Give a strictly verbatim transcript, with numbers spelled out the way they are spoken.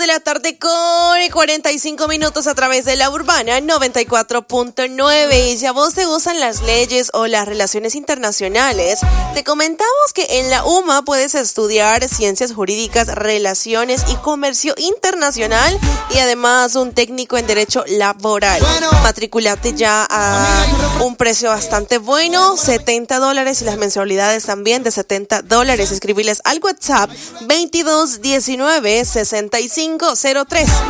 de la tarde con cuarenta y cinco minutos a través de la Urbana noventa y cuatro punto nueve. Y si a vos te gustan las leyes o las relaciones internacionales, te comentamos que en la U M A puedes estudiar ciencias jurídicas, relaciones y comercio internacional y además un técnico en derecho laboral. Matriculate ya a un precio bastante bueno, setenta dólares, y las mensualidades también de setenta dólares. Escribirles al WhatsApp veintidós diecinueve sesenta y cinco cero tres.